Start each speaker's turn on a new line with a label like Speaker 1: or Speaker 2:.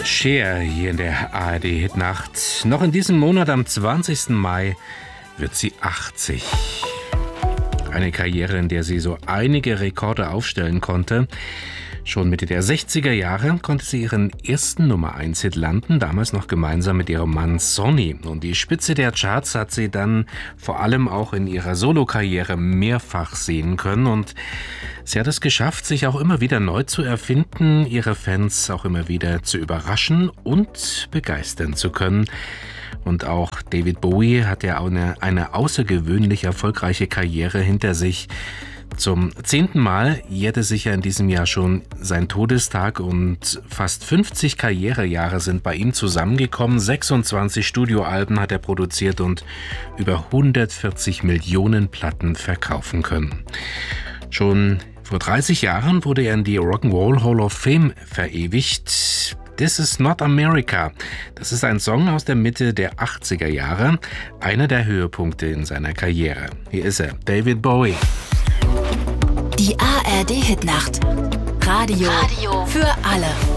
Speaker 1: Cher hier in der ARD-Hitnacht. Noch in diesem Monat, am 20. Mai, wird sie 80. Eine Karriere, in der sie so einige Rekorde aufstellen konnte. Schon Mitte der 60er Jahre konnte sie ihren ersten Nummer-1-Hit landen, damals noch gemeinsam mit ihrem Mann Sonny. Und die Spitze der Charts hat sie dann vor allem auch in ihrer Solokarriere mehrfach sehen können. Und sie hat es geschafft, sich auch immer wieder neu zu erfinden, ihre Fans auch immer wieder zu überraschen und begeistern zu können. Und auch David Bowie hat ja eine außergewöhnlich erfolgreiche Karriere hinter sich. Zum 10. Mal jährte sich ja in diesem Jahr schon sein Todestag und fast 50 Karrierejahre sind bei ihm zusammengekommen. 26 Studioalben hat er produziert und über 140 Millionen Platten verkaufen können. Schon vor 30 Jahren wurde er in die Rock'n'Roll Hall of Fame verewigt. This is not America. Das ist ein Song aus der Mitte der 80er Jahre, einer der Höhepunkte in seiner Karriere. Hier ist er, David Bowie.
Speaker 2: Die ARD-Hitnacht. Radio für alle.